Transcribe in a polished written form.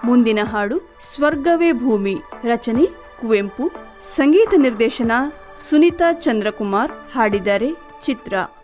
ಮುಂದಿನ ಹಾಡು ಸ್ವರ್ಗವೇ ಭೂಮಿ, ರಚನೆ ಕುವೆಂಪು, ಸಂಗೀತ ನಿರ್ದೇಶನ ಸುನೀತಾ ಚಂದ್ರಕುಮಾರ್, ಹಾಡಿದ್ದಾರೆ ಚಿತ್ರ.